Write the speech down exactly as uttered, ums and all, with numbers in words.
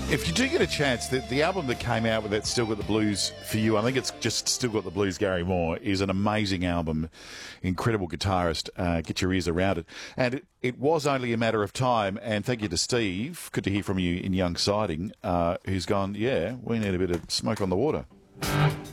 If you do get a chance, the, the album that came out with that Still Got the Blues for you, I think it's just Still Got the Blues, Gary Moore, is an amazing album. Incredible guitarist. Uh, get your ears around it. And it, it was only a matter of time, and thank you to Steve, good to hear from you in Young Siding, uh, who's gone, yeah, we need a bit of smoke on the water.